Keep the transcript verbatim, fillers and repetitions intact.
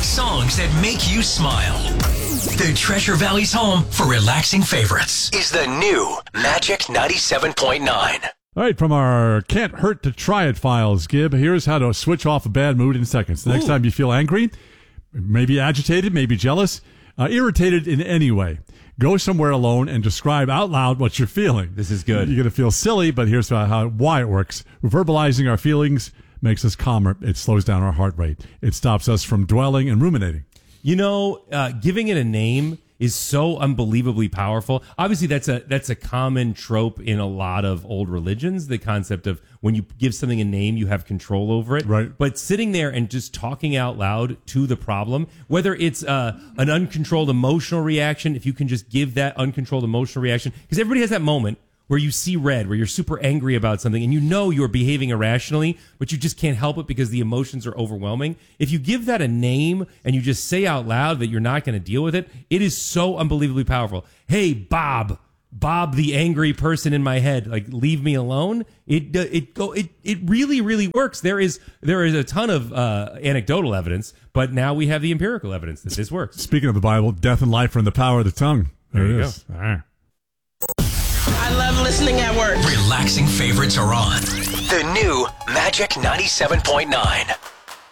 Songs that make you smile. The Treasure Valley's home for relaxing favorites is the new Magic ninety-seven point nine. All right, from our Can't Hurt to Try It files, Gib, here's how to switch off a bad mood in seconds. The next Ooh. time you feel angry, maybe agitated, maybe jealous, uh, irritated in any way, go somewhere alone and describe out loud what you're feeling. This is good. You're going to feel silly, but here's how, how why it works. Verbalizing our feelings makes us calmer. It slows down our heart rate. It stops us from dwelling and ruminating. You know, uh, giving it a name is so unbelievably powerful. Obviously, that's a that's a common trope in a lot of old religions, the concept of when you give something a name, you have control over it. Right. But sitting there and just talking out loud to the problem, whether it's uh, an uncontrolled emotional reaction, if you can just give that uncontrolled emotional reaction, because everybody has that moment where you see red, where you're super angry about something and you know you're behaving irrationally, but you just can't help it because the emotions are overwhelming. If you give that a name and you just say out loud that you're not going to deal with it, it is so unbelievably powerful. Hey, Bob, Bob, the angry person in my head, like, leave me alone. It it go it it really really works. There is there is a ton of uh, anecdotal evidence, but now we have the empirical evidence that this works. Speaking of the Bible, death and life are in the power of the tongue. There you it is. All right. I love listening at work. Relaxing favorites are on. The new Magic ninety-seven point nine.